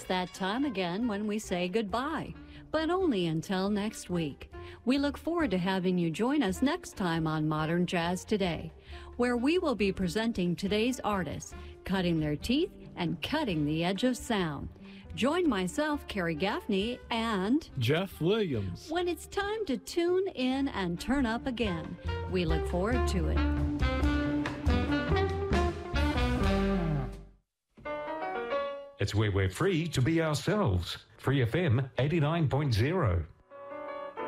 that time again when we say goodbye, but only until next week. We look forward to having you join us next time on Modern Jazz Today, where we will be presenting today's artists, cutting their teeth and cutting the edge of sound. Join myself, Carrie Gaffney, and Jeff Williams when it's time to tune in and turn up again. We look forward to it. It's where we're free to be ourselves. Free FM 89.0.